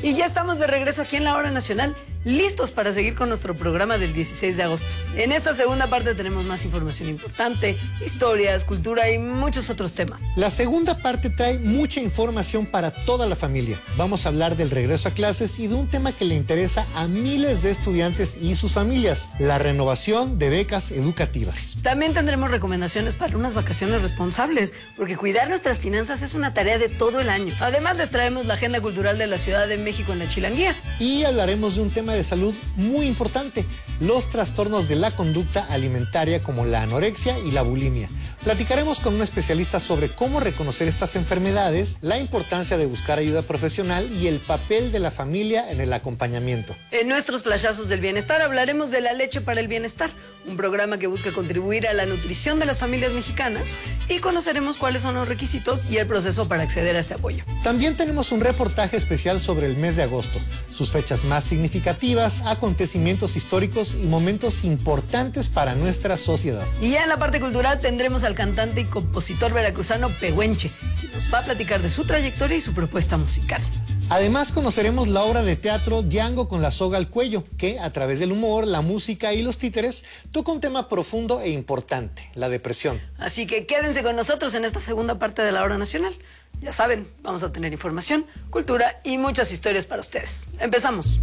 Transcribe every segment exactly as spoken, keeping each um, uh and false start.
Y ya estamos de regreso aquí en la Hora Nacional, listos para seguir con nuestro programa del dieciséis de agosto. En esta segunda parte tenemos más información importante, historias, cultura y muchos otros temas. La segunda parte trae mucha información para toda la familia. Vamos a hablar del regreso a clases y de un tema que le interesa a miles de estudiantes y sus familias, la renovación de becas educativas. También tendremos recomendaciones para unas vacaciones responsables, porque cuidar nuestras finanzas es una tarea de todo el año. Además, les traemos la agenda cultural de la Ciudad de México en la Chilanguía. Y hablaremos de un tema de salud muy importante, los trastornos de la conducta alimentaria como la anorexia y la bulimia. Platicaremos con un especialista sobre cómo reconocer estas enfermedades, la importancia de buscar ayuda profesional y el papel de la familia en el acompañamiento. En nuestros flashazos del bienestar hablaremos de la leche para el bienestar, un programa que busca contribuir a la nutrición de las familias mexicanas, y conoceremos cuáles son los requisitos y el proceso para acceder a este apoyo. También tenemos un reportaje especial sobre el mes de agosto, sus fechas más significativas, acontecimientos históricos y momentos importantes para nuestra sociedad. Y ya en la parte cultural tendremos al cantante y compositor veracruzano Pehuenche, que nos va a platicar de su trayectoria y su propuesta musical. Además, conoceremos la obra de teatro Django con la soga al cuello, que a través del humor, la música y los títeres toca un tema profundo e importante, la depresión. Así que quédense con nosotros en esta segunda parte de la Hora Nacional. Ya saben, vamos a tener información, cultura y muchas historias para ustedes. Empezamos.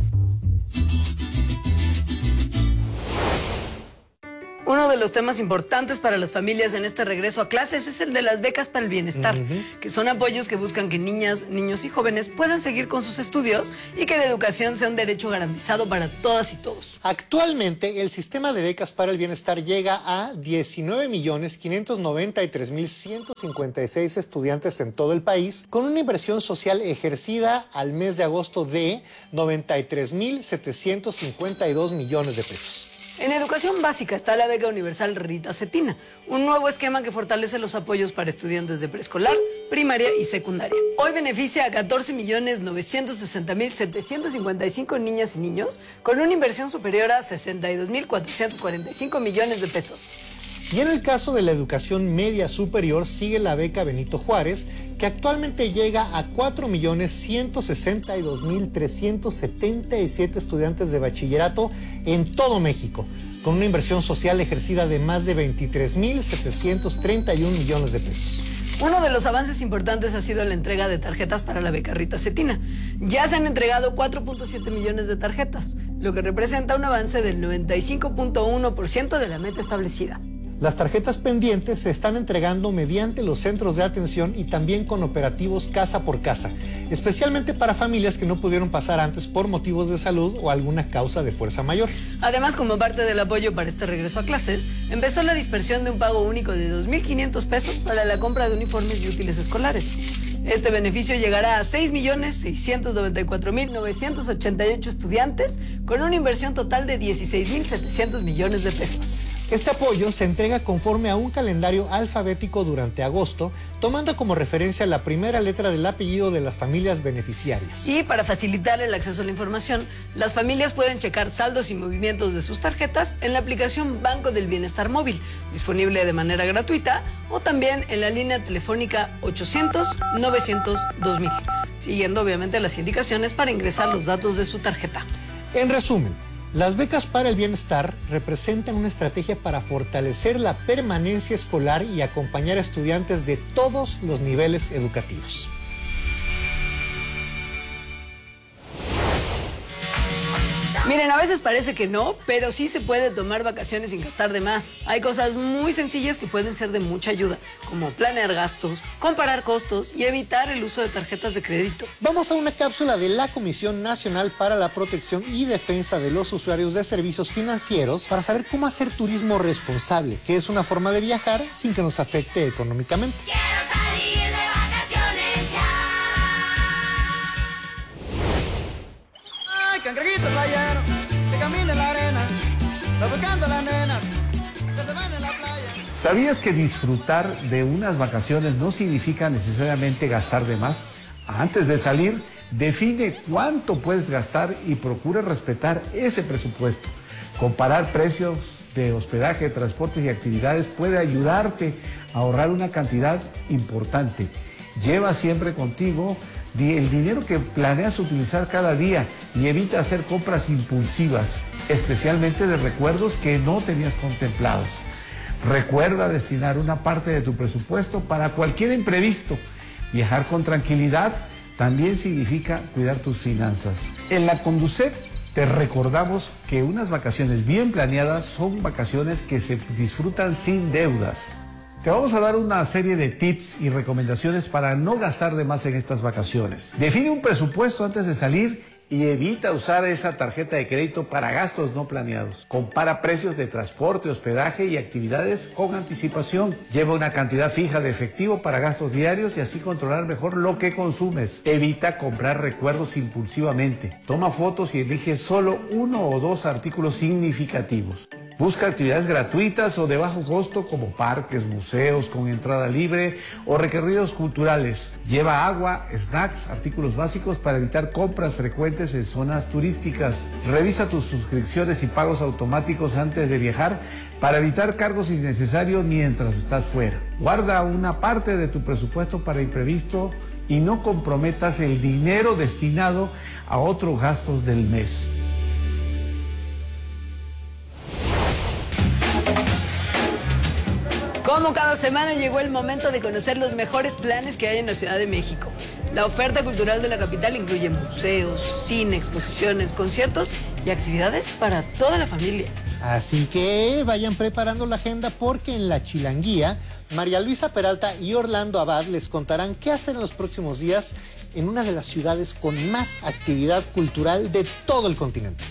Uno de los temas importantes para las familias en este regreso a clases es el de las becas para el bienestar, uh-huh. que son apoyos que buscan que niñas, niños y jóvenes puedan seguir con sus estudios y que la educación sea un derecho garantizado para todas y todos. Actualmente, el sistema de becas para el bienestar llega a diecinueve millones quinientos noventa y tres mil ciento cincuenta y seis estudiantes en todo el país, con una inversión social ejercida al mes de agosto de noventa y tres mil setecientos cincuenta y dos millones de pesos. En educación básica está la beca universal Rita Cetina, un nuevo esquema que fortalece los apoyos para estudiantes de preescolar, primaria y secundaria. Hoy beneficia a catorce millones novecientos sesenta mil setecientos cincuenta y cinco niñas y niños con una inversión superior a sesenta y dos mil cuatrocientos cuarenta y cinco millones de pesos. Y en el caso de la educación media superior sigue la beca Benito Juárez, que actualmente llega a cuatro millones ciento sesenta y dos mil trescientos setenta y siete estudiantes de bachillerato en todo México, con una inversión social ejercida de más de veintitrés mil setecientos treinta y un millones de pesos. Uno de los avances importantes ha sido la entrega de tarjetas para la beca Rita Cetina. Ya se han entregado cuatro punto siete millones de tarjetas, lo que representa un avance del noventa y cinco punto uno por ciento de la meta establecida. Las tarjetas pendientes se están entregando mediante los centros de atención y también con operativos casa por casa, especialmente para familias que no pudieron pasar antes por motivos de salud o alguna causa de fuerza mayor. Además, como parte del apoyo para este regreso a clases, empezó la dispersión de un pago único de dos mil quinientos pesos para la compra de uniformes y útiles escolares. Este beneficio llegará a seis millones seiscientos noventa y cuatro mil novecientos ochenta y ocho estudiantes con una inversión total de dieciséis mil setecientos millones de pesos. Este apoyo se entrega conforme a un calendario alfabético durante agosto, tomando como referencia la primera letra del apellido de las familias beneficiarias. Y para facilitar el acceso a la información, las familias pueden checar saldos y movimientos de sus tarjetas en la aplicación Banco del Bienestar Móvil, disponible de manera gratuita, o también en la línea telefónica ochocientos novecientos dos mil, siguiendo obviamente las indicaciones para ingresar los datos de su tarjeta. En resumen, las becas para el bienestar representan una estrategia para fortalecer la permanencia escolar y acompañar a estudiantes de todos los niveles educativos. Miren, a veces parece que no, pero sí se puede tomar vacaciones sin gastar de más. Hay cosas muy sencillas que pueden ser de mucha ayuda, como planear gastos, comparar costos y evitar el uso de tarjetas de crédito. Vamos a una cápsula de la Comisión Nacional para la Protección y Defensa de los Usuarios de Servicios Financieros para saber cómo hacer turismo responsable, que es una forma de viajar sin que nos afecte económicamente. Quiero salir de vacaciones ya. Ay, cangrejito playero, que camina en la arena, va buscando a las nenas, que se van en la playa. ¿Sabías que disfrutar de unas vacaciones no significa necesariamente gastar de más? Antes de salir, define cuánto puedes gastar y procura respetar ese presupuesto. Comparar precios de hospedaje, transportes y actividades puede ayudarte a ahorrar una cantidad importante. Lleva siempre contigo el dinero que planeas utilizar cada día y evita hacer compras impulsivas, especialmente de recuerdos que no tenías contemplados. Recuerda destinar una parte de tu presupuesto para cualquier imprevisto. Viajar con tranquilidad también significa cuidar tus finanzas. En la Conducet te recordamos que unas vacaciones bien planeadas son vacaciones que se disfrutan sin deudas. Te vamos a dar una serie de tips y recomendaciones para no gastar de más en estas vacaciones. Define un presupuesto antes de salir y evita usar esa tarjeta de crédito para gastos no planeados. Compara precios de transporte, hospedaje y actividades con anticipación. Lleva una cantidad fija de efectivo para gastos diarios y así controlar mejor lo que consumes. Evita comprar recuerdos impulsivamente. Toma fotos y elige solo uno o dos artículos significativos. Busca actividades gratuitas o de bajo costo como parques, museos con entrada libre o recorridos culturales. Lleva agua, snacks, artículos básicos para evitar compras frecuentes en zonas turísticas. Revisa tus suscripciones y pagos automáticos antes de viajar para evitar cargos innecesarios mientras estás fuera. Guarda una parte de tu presupuesto para imprevisto y no comprometas el dinero destinado a otros gastos del mes. Como cada semana llegó el momento de conocer los mejores planes que hay en la Ciudad de México. La oferta cultural de la capital incluye museos, cine, exposiciones, conciertos y actividades para toda la familia. Así que vayan preparando la agenda porque en la Chilanguía, María Luisa Peralta y Orlando Abad les contarán qué hacer en los próximos días en una de las ciudades con más actividad cultural de todo el continente.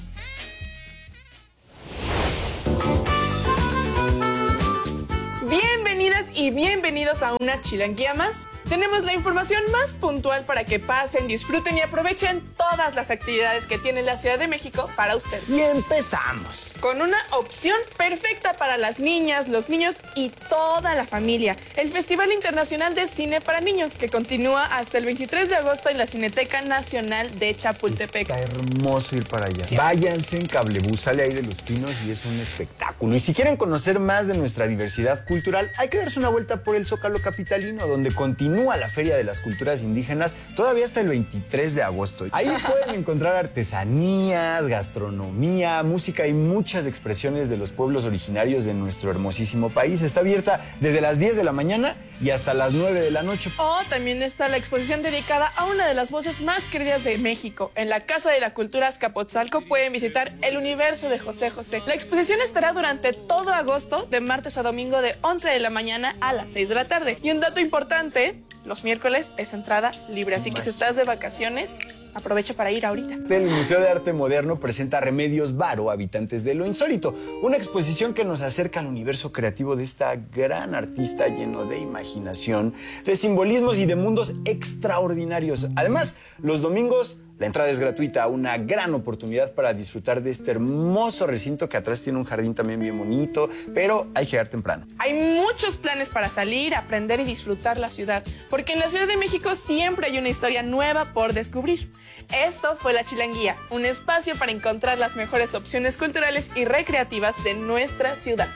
Bienvenidas y bienvenidos a una Chilanguía más. Tenemos la información más puntual para que pasen, disfruten y aprovechen todas las actividades que tiene la Ciudad de México para usted. Y empezamos con una opción perfecta para las niñas, los niños y toda la familia. El Festival Internacional de Cine para Niños, que continúa hasta el veintitrés de agosto en la Cineteca Nacional de Chapultepec. Está hermoso ir para allá. Sí. Váyanse en Cablebús, sale ahí de Los Pinos y es un espectáculo. Y si quieren conocer más de nuestra diversidad cultural, hay que darse una vuelta por el Zócalo capitalino, donde continúa la Feria de las Culturas Indígenas todavía hasta el veintitrés de agosto. Ahí pueden encontrar artesanías, gastronomía, música y muchas expresiones de los pueblos originarios de nuestro hermosísimo país. Está abierta desde las diez de la mañana y hasta las nueve de la noche. Oh, también está la exposición dedicada a una de las voces más queridas de México. En la Casa de la Cultura Azcapotzalco pueden visitar El Universo de José José. La exposición estará durante todo agosto, de martes a domingo de once de la mañana a las seis de la tarde. Y un dato importante, los miércoles es entrada libre, así que si estás de vacaciones, aprovecha para ir ahorita. El Museo de Arte Moderno presenta Remedios Varo, habitantes de lo insólito, una exposición que nos acerca al universo creativo de esta gran artista lleno de imaginación, de simbolismos y de mundos extraordinarios. Además, los domingos la entrada es gratuita, una gran oportunidad para disfrutar de este hermoso recinto que atrás tiene un jardín también bien bonito, pero hay que llegar temprano. Hay muchos planes para salir, aprender y disfrutar la ciudad, porque en la Ciudad de México siempre hay una historia nueva por descubrir. Esto fue La Chilanguía, un espacio para encontrar las mejores opciones culturales y recreativas de nuestra ciudad.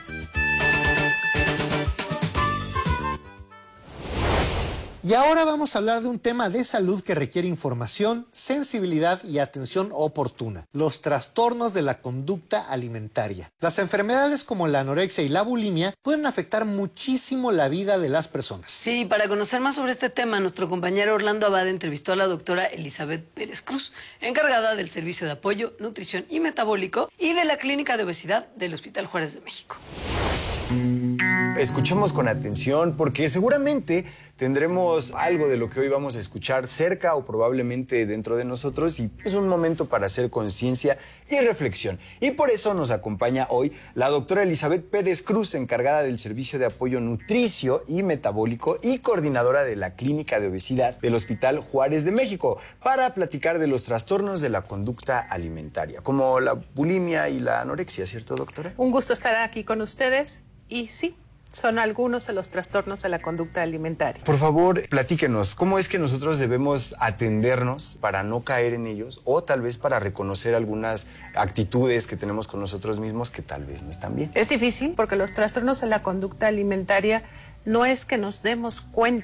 Y ahora vamos a hablar de un tema de salud que requiere información, sensibilidad y atención oportuna: los trastornos de la conducta alimentaria. Las enfermedades como la anorexia y la bulimia pueden afectar muchísimo la vida de las personas. Sí, para conocer más sobre este tema, nuestro compañero Orlando Abad entrevistó a la doctora Elizabeth Pérez Cruz, encargada del Servicio de Apoyo, Nutrición y Metabólico y de la Clínica de Obesidad del Hospital Juárez de México. Escuchemos con atención porque seguramente tendremos algo de lo que hoy vamos a escuchar cerca o probablemente dentro de nosotros, y es un momento para hacer conciencia y reflexión. Y por eso nos acompaña hoy la doctora Elizabeth Pérez Cruz, encargada del Servicio de Apoyo Nutricio y Metabólico y coordinadora de la Clínica de Obesidad del Hospital Juárez de México, para platicar de los trastornos de la conducta alimentaria, como la bulimia y la anorexia, ¿cierto, doctora? Un gusto estar aquí con ustedes y sí, son algunos de los trastornos de la conducta alimentaria. Por favor, platíquenos, ¿cómo es que nosotros debemos atendernos para no caer en ellos o tal vez para reconocer algunas actitudes que tenemos con nosotros mismos que tal vez no están bien? Es difícil porque los trastornos de la conducta alimentaria no es que nos demos cuenta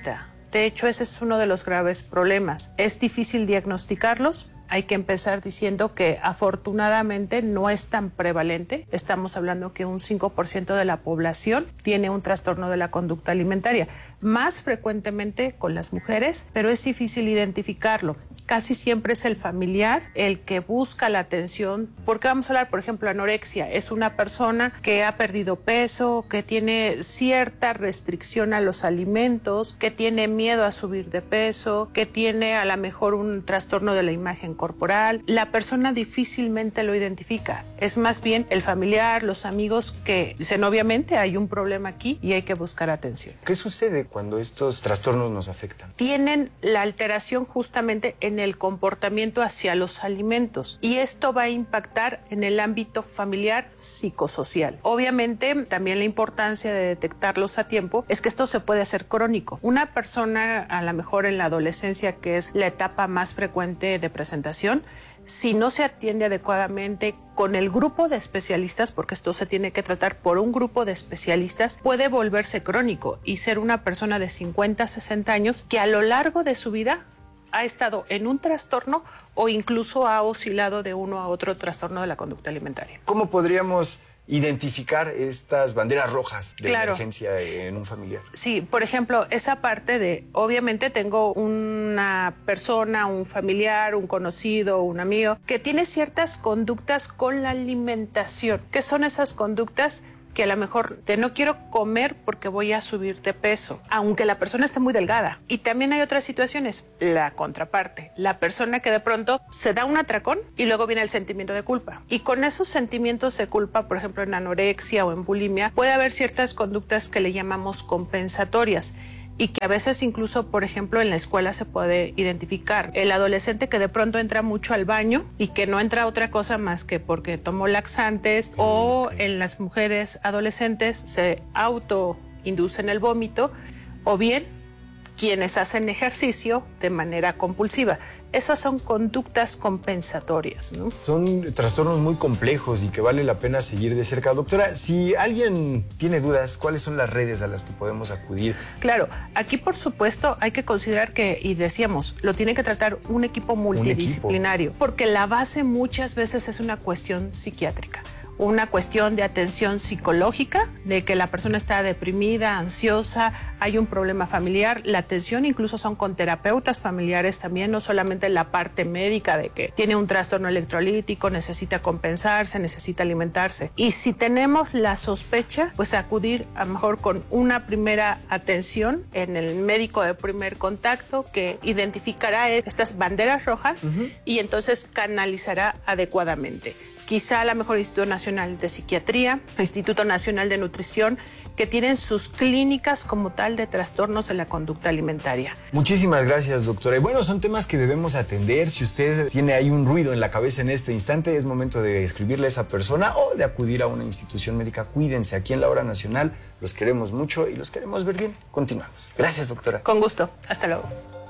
De hecho, ese es uno de los graves problemas. Es difícil diagnosticarlos. Hay que empezar diciendo que afortunadamente no es tan prevalente. Estamos hablando que un cinco por ciento de la población tiene un trastorno de la conducta alimentaria, más frecuentemente con las mujeres, pero es difícil identificarlo. Casi siempre es el familiar el que busca la atención, porque vamos a hablar, por ejemplo, anorexia. Es una persona que ha perdido peso, que tiene cierta restricción a los alimentos, que tiene miedo a subir de peso, que tiene a lo mejor un trastorno de la imagen corporal. La persona difícilmente lo identifica. Es más bien el familiar, los amigos que dicen, obviamente hay un problema aquí y hay que buscar atención. ¿Qué sucede cuando estos trastornos nos afectan? Tienen la alteración justamente en el comportamiento hacia los alimentos y esto va a impactar en el ámbito familiar psicosocial. Obviamente también la importancia de detectarlos a tiempo es que esto se puede hacer crónico. Una persona a lo mejor en la adolescencia, que es la etapa más frecuente de presentación, si no se atiende adecuadamente con el grupo de especialistas, porque esto se tiene que tratar por un grupo de especialistas, puede volverse crónico y ser una persona de cincuenta, sesenta años que a lo largo de su vida ha estado en un trastorno o incluso ha oscilado de uno a otro trastorno de la conducta alimentaria. ¿Cómo podríamos identificar estas banderas rojas de Claro. emergencia en un familiar? Sí, por ejemplo, esa parte de, obviamente tengo una persona, un familiar, un conocido, un amigo, que tiene ciertas conductas con la alimentación. ¿Qué son esas conductas? Que a lo mejor de no quiero comer porque voy a subir de peso, aunque la persona esté muy delgada. Y también hay otras situaciones, la contraparte, la persona que de pronto se da un atracón y luego viene el sentimiento de culpa. Y con esos sentimientos de culpa, por ejemplo en anorexia o en bulimia, puede haber ciertas conductas que le llamamos compensatorias, y que a veces incluso, por ejemplo, en la escuela se puede identificar. El adolescente que de pronto entra mucho al baño y que no entra a otra cosa más que porque tomó laxantes, o en las mujeres adolescentes se autoinducen el vómito, o bien quienes hacen ejercicio de manera compulsiva. Esas son conductas compensatorias, ¿no? Son trastornos muy complejos y que vale la pena seguir de cerca. Doctora, si alguien tiene dudas, ¿cuáles son las redes a las que podemos acudir? Claro, aquí por supuesto hay que considerar que, y decíamos, lo tiene que tratar un equipo multidisciplinario, porque la base muchas veces es una cuestión psiquiátrica. Una cuestión de atención psicológica, de que la persona está deprimida, ansiosa, hay un problema familiar. La atención incluso son con terapeutas familiares también, no solamente la parte médica de que tiene un trastorno electrolítico, necesita compensarse, necesita alimentarse. Y si tenemos la sospecha, pues acudir a lo mejor con una primera atención en el médico de primer contacto que identificará estas banderas rojas uh-huh. y entonces canalizará adecuadamente. Quizá a lo mejor Instituto Nacional de Psiquiatría, Instituto Nacional de Nutrición, que tienen sus clínicas como tal de trastornos de la conducta alimentaria. Muchísimas gracias, doctora. Y bueno, son temas que debemos atender. Si usted tiene ahí un ruido en la cabeza en este instante, es momento de escribirle a esa persona o de acudir a una institución médica. Cuídense, aquí en La Hora Nacional los queremos mucho y los queremos ver bien. Continuamos. Gracias, doctora. Con gusto. Hasta luego.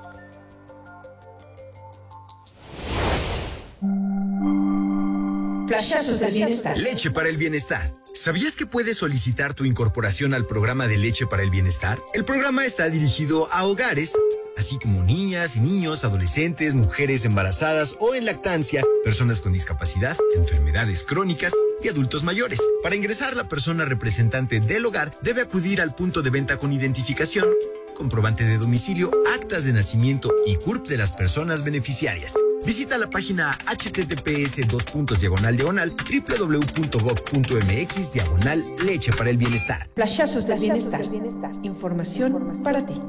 Flashazos del bienestar. Leche para el bienestar. ¿Sabías que puedes solicitar tu incorporación al programa de Leche para el Bienestar? El programa está dirigido a hogares, así como niñas y niños, adolescentes, mujeres embarazadas o en lactancia, personas con discapacidad, enfermedades crónicas y adultos mayores. Para ingresar, la persona representante del hogar debe acudir al punto de venta con identificación, comprobante de domicilio, actas de nacimiento y C U R P de las personas beneficiarias. Visita la página https dos puntos diagonal diagonal www.gov.mx diagonal leche para el bienestar. Flashazos del bienestar. Información para ti.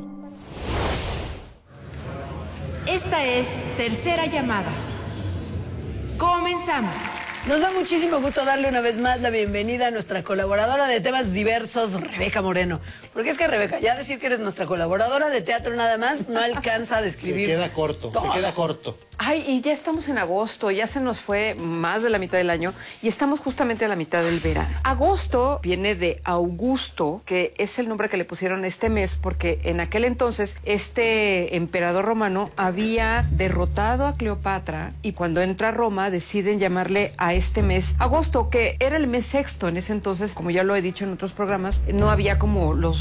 Esta es Tercera Llamada. Comenzamos. Nos da muchísimo gusto darle una vez más la bienvenida a nuestra colaboradora de temas diversos, Rebeca Moreno. Porque es que, Rebeca, ya decir que eres nuestra colaboradora de teatro nada más no alcanza a describir. Se queda corto, todo. se queda corto. Ay, y ya estamos en agosto, ya se nos fue más de la mitad del año y estamos justamente a la mitad del verano. Agosto viene de Augusto, que es el nombre que le pusieron este mes porque en aquel entonces este emperador romano había derrotado a Cleopatra y cuando entra a Roma deciden llamarle a este mes agosto, que era el mes sexto en ese entonces, como ya lo he dicho en otros programas, no había como los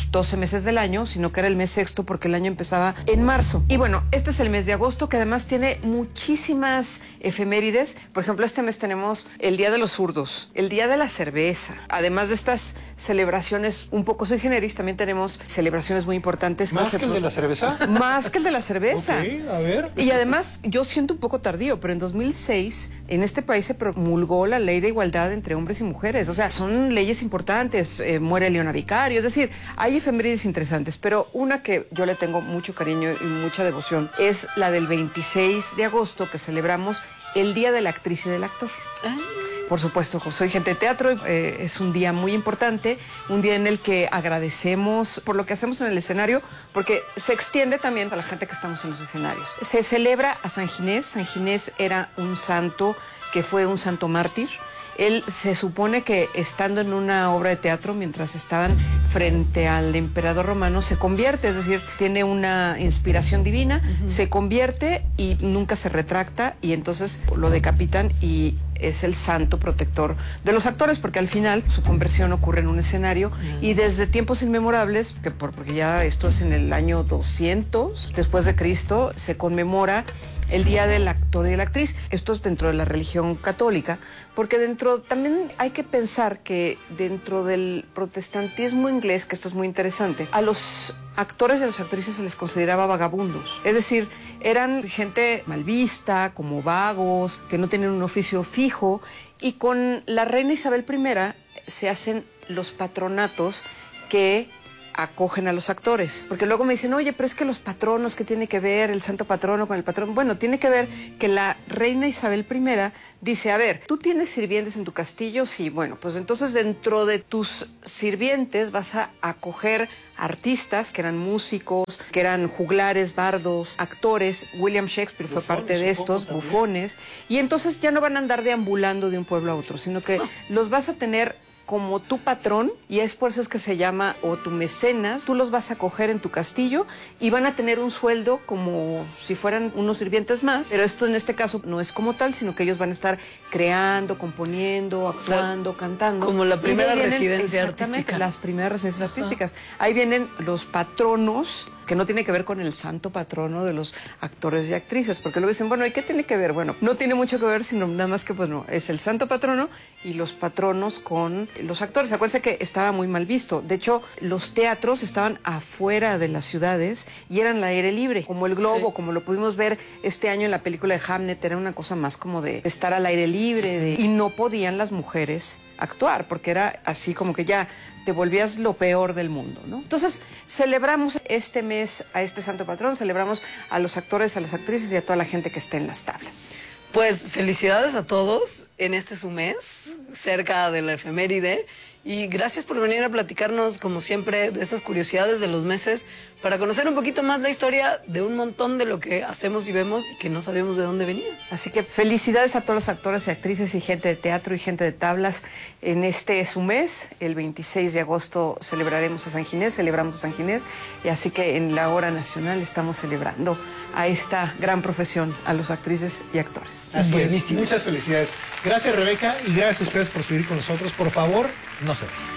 los doce meses del año, sino que era el mes sexto porque el año empezaba en marzo. Y bueno, este es el mes de agosto, que además tiene muchísimas efemérides. Por ejemplo, este mes tenemos el Día de los Zurdos, el Día de la Cerveza. Además de estas celebraciones un poco sui generis, también tenemos celebraciones muy importantes. ¿Más que el de la cerveza? Más que el de la cerveza. Ok, a ver. Y además, yo siento un poco tardío, pero en dos mil seis en este país se promulgó la ley de igualdad entre hombres y mujeres. O sea, son leyes importantes. Eh, muere Leona Vicario. Es decir, hay efemérides interesantes, pero una que yo le tengo mucho cariño y mucha devoción es la del veintiséis de agosto, que celebramos el Día de la Actriz y del Actor. Ah. Por supuesto, soy gente de teatro, eh, es un día muy importante, un día en el que agradecemos por lo que hacemos en el escenario, porque se extiende también a la gente que estamos en los escenarios. Se celebra a San Ginés. San Ginés era un santo que fue un santo mártir. Él se supone que estando en una obra de teatro, mientras estaban frente al emperador romano, se convierte, es decir, tiene una inspiración divina, uh-huh. se convierte y nunca se retracta, y entonces lo decapitan y es el santo protector de los actores, porque al final su conversión ocurre en un escenario uh-huh. y desde tiempos inmemorables, que por, porque ya esto es en el año doscientos después de Cristo, se conmemora el Día del Actor y de la Actriz. Esto es dentro de la religión católica, porque dentro también hay que pensar que dentro del protestantismo inglés, que esto es muy interesante, a los actores y a las actrices se les consideraba vagabundos. Es decir, eran gente mal vista, como vagos, que no tenían un oficio fijo, y con la reina Isabel primera se hacen los patronatos que acogen a los actores, porque luego me dicen, oye, pero es que los patronos, ¿qué tiene que ver el santo patrono con el patrón? Bueno, tiene que ver que la reina Isabel primera dice, a ver, ¿tú tienes sirvientes en tu castillo? Sí, bueno, pues entonces dentro de tus sirvientes vas a acoger artistas que eran músicos, que eran juglares, bardos, actores. William Shakespeare fue bufones, parte de estos, bufones, y entonces ya no van a andar deambulando de un pueblo a otro, sino que los vas a tener como tu patrón, y es por eso es que se llama, o tu mecenas. Tú los vas a coger en tu castillo y van a tener un sueldo como si fueran unos sirvientes más, pero esto en este caso no es como tal, sino que ellos van a estar creando, componiendo, actuando, o sea, cantando. Como la primera vienen, residencia exactamente, artística. Las primeras residencias artísticas. Ahí vienen los patronos, que no tiene que ver con el santo patrono de los actores y actrices, porque luego dicen, bueno, ¿y qué tiene que ver? Bueno, no tiene mucho que ver, sino nada más que, pues no, es el santo patrono y los patronos con los actores. Acuérdense que estaba muy mal visto. De hecho, los teatros estaban afuera de las ciudades y eran al aire libre, como el globo, sí. como lo pudimos ver este año en la película de Hamlet. Era una cosa más como de estar al aire libre, de, y no podían las mujeres actuar, porque era así como que ya te volvías lo peor del mundo, ¿no? Entonces, celebramos este mes a este santo patrón, celebramos a los actores, a las actrices y a toda la gente que esté en las tablas. Pues felicidades a todos en este su mes, cerca de la efeméride, y gracias por venir a platicarnos, como siempre, de estas curiosidades de los meses, para conocer un poquito más la historia de un montón de lo que hacemos y vemos y que no sabemos de dónde venía. Así que felicidades a todos los actores y actrices y gente de teatro y gente de tablas en este su mes. El veintiséis de agosto celebraremos a San Ginés, celebramos a San Ginés, y así que en la hora nacional estamos celebrando a esta gran profesión, a los actrices y actores. Así es, muchas felicidades. Gracias, Rebeca, y gracias a ustedes por seguir con nosotros. Por favor, no se vayan.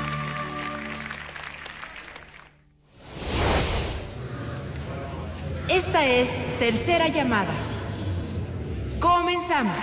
Esta es Tercera Llamada. Comenzamos.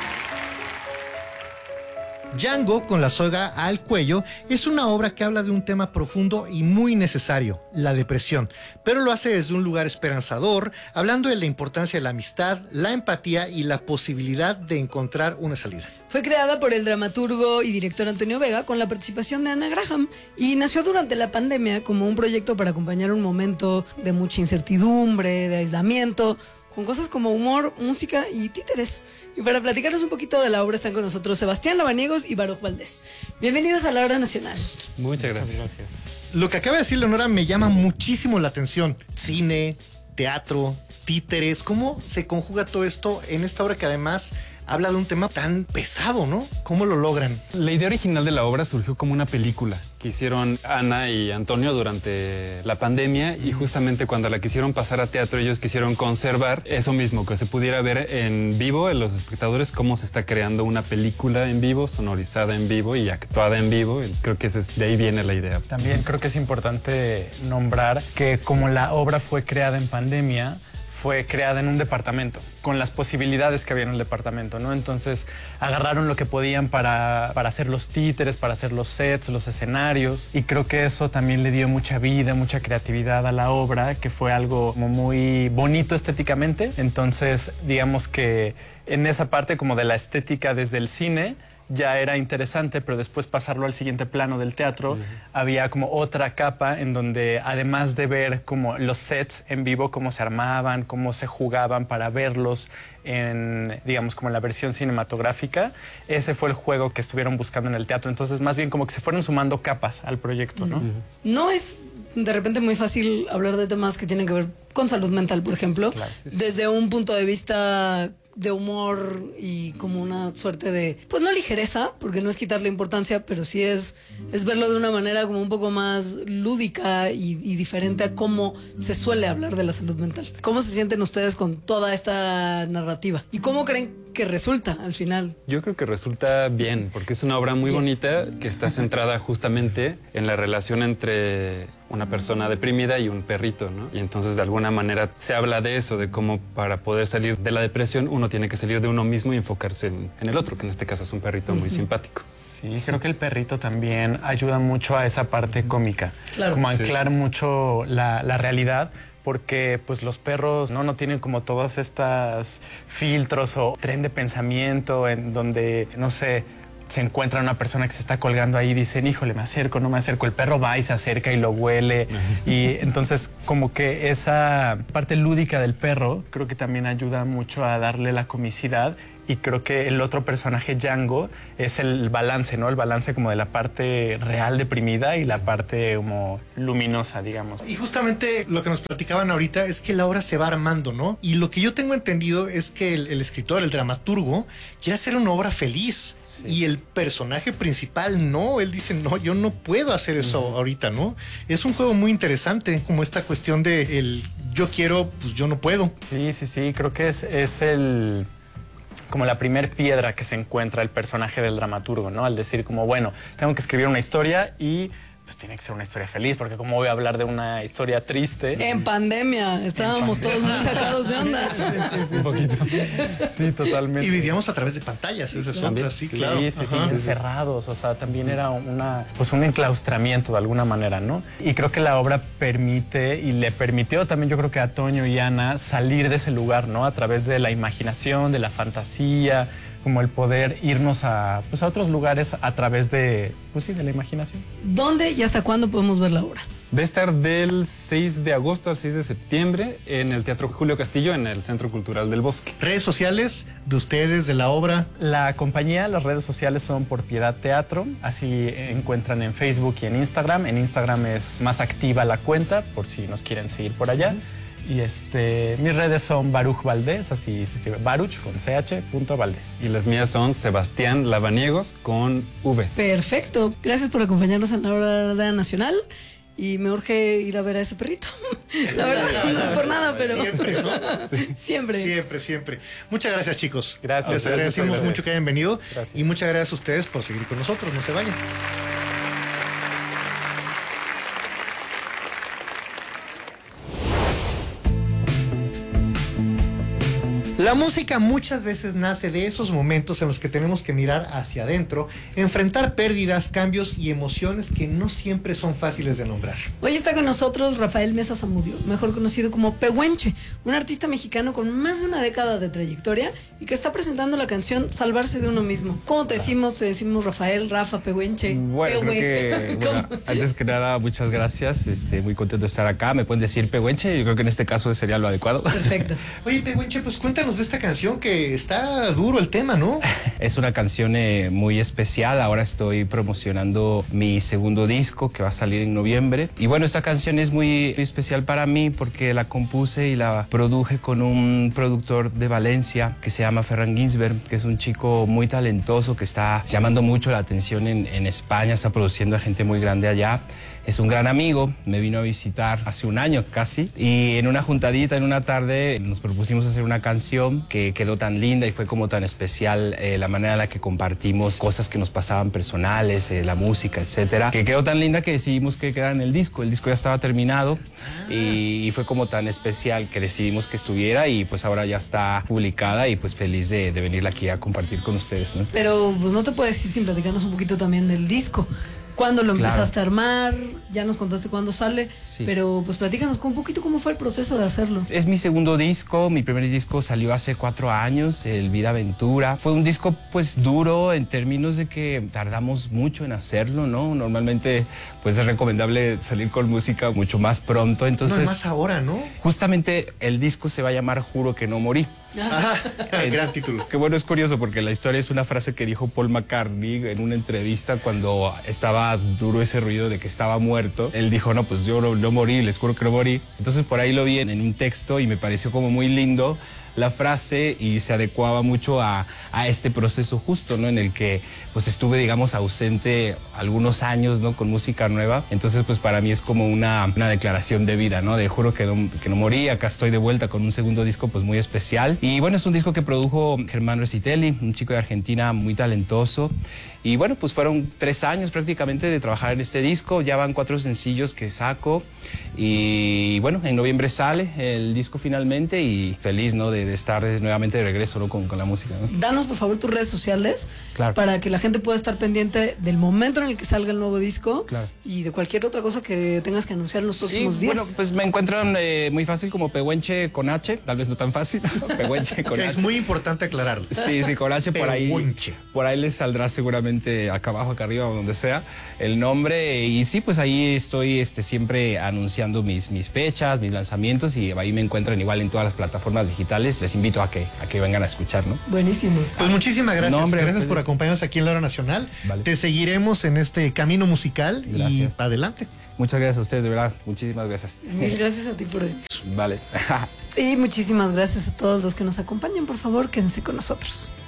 Django con la soga al cuello es una obra que habla de un tema profundo y muy necesario, la depresión, pero lo hace desde un lugar esperanzador, hablando de la importancia de la amistad, la empatía y la posibilidad de encontrar una salida. Fue creada por el dramaturgo y director Antonio Vega con la participación de Ana Graham y nació durante la pandemia como un proyecto para acompañar un momento de mucha incertidumbre, de aislamiento, con cosas como humor, música y títeres. Y para platicarnos un poquito de la obra están con nosotros Sebastián Lavaniegos y Baruch Valdés. Bienvenidos a la Hora Nacional. Muchas gracias. Muchas gracias. Lo que acaba de decir Leonora me llama muchísimo la atención. Cine, teatro, títeres, ¿cómo se conjuga todo esto en esta obra que además habla de un tema tan pesado, ¿no? ¿Cómo lo logran? La idea original de la obra surgió como una película que que hicieron Ana y Antonio durante la pandemia y justamente cuando la quisieron pasar a teatro ellos quisieron conservar eso mismo, que se pudiera ver en vivo en los espectadores cómo se está creando una película en vivo, sonorizada en vivo y actuada en vivo. Y creo que ese es, de ahí viene la idea. También creo que es importante nombrar que como la obra fue creada en pandemia, fue creada en un departamento, con las posibilidades que había en el departamento, ¿no? Entonces agarraron lo que podían para, para hacer los títeres, para hacer los sets, los escenarios, y creo que eso también le dio mucha vida, mucha creatividad a la obra, que fue algo como muy bonito estéticamente. Entonces, digamos que en esa parte como de la estética desde el cine, ya era interesante, pero después pasarlo al siguiente plano del teatro, uh-huh. había como otra capa en donde además de ver como los sets en vivo, cómo se armaban, cómo se jugaban para verlos en, digamos, como en la versión cinematográfica, ese fue el juego que estuvieron buscando en el teatro. Entonces, más bien como que se fueron sumando capas al proyecto, ¿no? Uh-huh. No es de repente muy fácil hablar de temas que tienen que ver con salud mental, por ejemplo, claro, sí, sí. desde un punto de vista de humor y como una suerte de, pues no ligereza, porque no es quitarle importancia, pero sí es, es verlo de una manera como un poco más lúdica y, y diferente a cómo se suele hablar de la salud mental. ¿Cómo se sienten ustedes con toda esta narrativa? ¿Y cómo creen que resulta al final? Yo creo que resulta bien, porque es una obra muy bien. bonita que está centrada justamente en la relación entre una persona deprimida y un perrito, ¿no? Y entonces de alguna manera se habla de eso, de cómo para poder salir de la depresión uno tiene que salir de uno mismo y enfocarse en, en el otro, que en este caso es un perrito muy uh-huh. simpático. Sí, creo que el perrito también ayuda mucho a esa parte cómica, claro. como a anclar sí. mucho la, la realidad, porque pues los perros no, no tienen como todos estos filtros o tren de pensamiento en donde, no sé, se encuentra una persona que se está colgando ahí y dicen, híjole, me acerco, no me acerco. El perro va y se acerca y lo huele. Y entonces como que esa parte lúdica del perro creo que también ayuda mucho a darle la comicidad. Y creo que el otro personaje, Django, es el balance, ¿no? El balance como de la parte real deprimida y la parte como luminosa, digamos. Y justamente lo que nos platicaban ahorita es que la obra se va armando, ¿no? Y lo que yo tengo entendido es que el, el escritor, el dramaturgo, quiere hacer una obra feliz. Sí. Y el personaje principal no, él dice, no, yo no puedo hacer eso uh-huh. ahorita, ¿no? Es un juego muy interesante, como esta cuestión de el yo quiero, pues yo no puedo. Sí, sí, sí, creo que es, es el... como la primer piedra que se encuentra el personaje del dramaturgo, ¿no? Al decir como, bueno, tengo que escribir una historia y pues tiene que ser una historia feliz, porque cómo voy a hablar de una historia triste. En pandemia, estábamos en pandemia. todos muy sacados de onda. Sí, sí, sí, un poquito. Sí, totalmente. Y vivíamos a través de pantallas, sí, esas otras, sí, sí, claro. Sí, sí, sí, encerrados, o sea, también era una, pues un enclaustramiento de alguna manera, ¿no? Y creo que la obra permite, y le permitió también yo creo que a Toño y Ana salir de ese lugar, ¿no? A través de la imaginación, de la fantasía, como el poder irnos a, pues, a otros lugares a través de, pues sí, de la imaginación. ¿Dónde y hasta cuándo podemos ver la obra? Va a estar del seis de agosto al seis de septiembre en el Teatro Julio Castillo, en el Centro Cultural del Bosque. ¿Redes sociales de ustedes, de la obra? La compañía, las redes sociales son por Piedad Teatro, así encuentran en Facebook y en Instagram. En Instagram es más activa la cuenta, por si nos quieren seguir por allá. Uh-huh. Y este, mis redes son Baruch Valdés, así se escribe Baruch con ch punto Valdés. Y las mías son Sebastián Lavaniegos con V. Perfecto. Gracias por acompañarnos en la hora nacional. Y me urge ir a ver a ese perrito. La verdad, no es por nada, pero... Siempre, ¿no? Sí. Siempre. Siempre, siempre. Muchas gracias, chicos. Gracias. Les agradecemos gracias. mucho que hayan venido. Gracias. Y muchas gracias a ustedes por seguir con nosotros. No se vayan. La música muchas veces nace de esos momentos en los que tenemos que mirar hacia adentro, enfrentar pérdidas, cambios y emociones que no siempre son fáciles de nombrar. Hoy está con nosotros Rafael Mesa Zamudio, mejor conocido como Pehuenche, un artista mexicano con más de una década de trayectoria y que está presentando la canción Salvarse de uno mismo. ¿Cómo te decimos? Te decimos Rafael, Rafa, Pehuenche. Bueno, creo que, bueno, antes que nada, muchas gracias. Este, muy contento de estar acá. Me pueden decir Pehuenche, yo creo que en este caso sería lo adecuado. Perfecto. Oye, Pehuenche, pues cuéntanos de esta canción que está duro el tema, ¿no? Es una canción eh, muy especial. Ahora estoy promocionando mi segundo disco que va a salir en noviembre. Y bueno, esta canción es muy, muy especial para mí porque la compuse y la produje con un productor de Valencia que se llama Ferran Ginsberg, que es un chico muy talentoso que está llamando mucho la atención en, en España, está produciendo a gente muy grande allá. Es un gran amigo, me vino a visitar hace un año casi y en una juntadita, en una tarde, nos propusimos hacer una canción que quedó tan linda y fue como tan especial eh, la manera en la que compartimos cosas que nos pasaban personales, eh, la música, etcétera, que quedó tan linda que decidimos que quedara en el disco. El disco ya estaba terminado y, y fue como tan especial que decidimos que estuviera y pues ahora ya está publicada y pues feliz de, de venirla aquí a compartir con ustedes, ¿no? Pero pues no te puedes ir sin platicarnos un poquito también del disco. ¿Cuándo lo Claro. empezaste a armar? Ya nos contaste cuándo sale, Sí. pero pues platícanos un poquito cómo fue el proceso de hacerlo. Es mi segundo disco, mi primer disco salió hace cuatro años, el Vida Aventura. Fue un disco pues duro en términos de que tardamos mucho en hacerlo, ¿no? Normalmente pues es recomendable salir con música mucho más pronto, entonces... No, es más ahora, ¿no? Justamente el disco se va a llamar Juro que no morí. Ajá, gran título. Que bueno, es curioso porque la historia es una frase que dijo Paul McCartney en una entrevista cuando estaba duro ese ruido de que estaba muerto. Él dijo, no, pues yo no, no morí, les juro que no morí. Entonces por ahí lo vi en, en un texto y me pareció como muy lindo la frase y se adecuaba mucho a, a este proceso justo, ¿no? En el que pues estuve, digamos, ausente algunos años, ¿no? Con música nueva. Entonces pues para mí es como una, una declaración de vida, ¿no? De juro que no, que no morí, acá estoy de vuelta con un segundo disco pues muy especial. Y bueno, es un disco que produjo Germán Recitelli, un chico de Argentina muy talentoso. Y bueno, pues fueron tres años prácticamente de trabajar en este disco. Ya van cuatro sencillos que saco. Y bueno, en noviembre sale el disco finalmente y feliz, ¿no? De, de estar nuevamente de regreso, ¿no? con, con la música, ¿no? Danos por favor tus redes sociales, Claro. para que la gente pueda estar pendiente del momento en el que salga el nuevo disco, Claro. y de cualquier otra cosa que tengas que anunciar en los próximos Sí, días. bueno, pues me encuentran eh, muy fácil como Pehuenche con H, tal vez no tan fácil, Pehuenche con Que H. es muy importante aclararlo. Sí, sí, con H por ahí. Pehuenche. Por ahí les saldrá seguramente acá abajo, acá arriba o donde sea el nombre. Y sí, pues ahí estoy este, siempre anunciando mis, mis fechas, mis lanzamientos y ahí me encuentran igual en todas las plataformas digitales. Les invito a que, a que vengan a escuchar, ¿no? Buenísimo. Pues muchísimas gracias. No, hombre, gracias ustedes. por acompañarnos aquí en la Hora Nacional. Vale. Te seguiremos en este camino musical Gracias. y adelante. Muchas gracias a ustedes, de verdad. Muchísimas gracias. Mil gracias a ti por venir. Vale. Y muchísimas gracias a todos los que nos acompañan. Por favor, quédense con nosotros.